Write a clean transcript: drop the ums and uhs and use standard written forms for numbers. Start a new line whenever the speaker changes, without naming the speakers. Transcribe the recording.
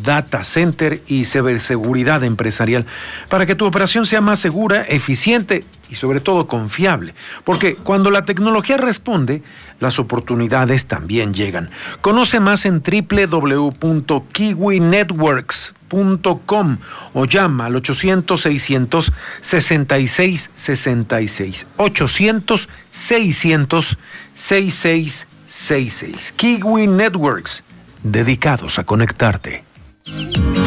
data center y ciberseguridad empresarial para que tu operación sea más segura, eficiente y sobre todo confiable. Porque cuando la tecnología responde, las oportunidades también llegan. Conoce más en www.kiwinetworks.com o llama al 800-600-6666. 800-600-6666. Kiwi Networks, dedicados a conectarte.